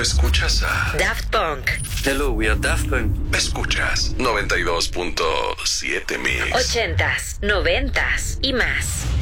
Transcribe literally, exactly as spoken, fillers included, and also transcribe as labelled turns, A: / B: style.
A: escuchas a
B: Daft Punk.
C: Hello, we are Daft Punk.
A: Escuchas noventa y dos punto siete Mix.
B: Ochentas, noventas y más.